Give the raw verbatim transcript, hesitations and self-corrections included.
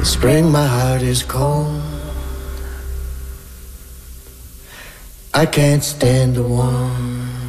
Spring, my heart is cold. I can't stand the warmth.